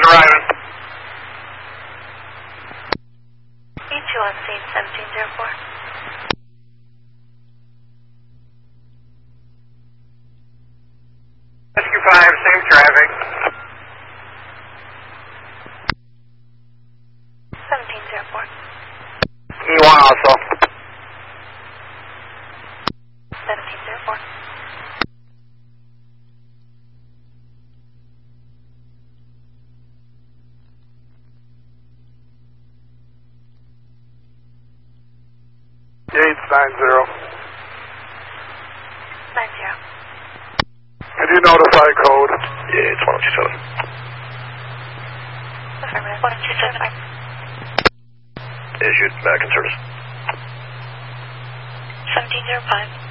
arriving. E2 on scene, 1704. Rescue 5, safe traffic. 1704. E1 also. 1704. Gates 90. 90. Could you notify code? Yeah, it's 1027. Affirmative. 1275. Issued, back in service. 1705.